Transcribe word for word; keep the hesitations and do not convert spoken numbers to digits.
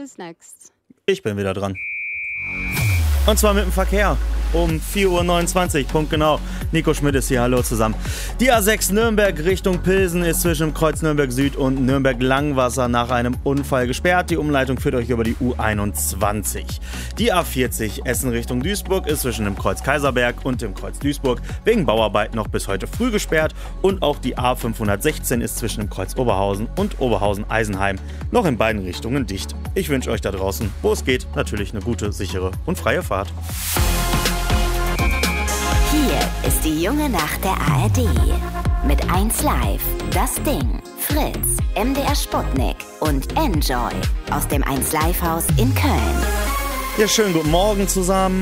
is next. Ich bin wieder dran. Und zwar mit dem Verkehr. Um vier Uhr neunundzwanzig, Punkt genau. Nico Schmidt ist hier, hallo zusammen. Die A sechs Nürnberg Richtung Pilsen ist zwischen dem Kreuz Nürnberg Süd und Nürnberg Langwasser nach einem Unfall gesperrt. Die Umleitung führt euch über die U einundzwanzig. Die A vierzig Essen Richtung Duisburg ist zwischen dem Kreuz Kaiserberg und dem Kreuz Duisburg wegen Bauarbeit noch bis heute früh gesperrt. Und auch die A fünfhundertsechzehn ist zwischen dem Kreuz Oberhausen und Oberhausen-Eisenheim noch in beiden Richtungen dicht. Ich wünsche euch da draußen, wo es geht, natürlich eine gute, sichere und freie Fahrt. Hier ist die junge Nacht der A R D. Mit eins Live, Das Ding, Fritz, M D R Sputnik und Enjoy aus dem eins Live Haus in Köln. Ja, schönen guten Morgen zusammen.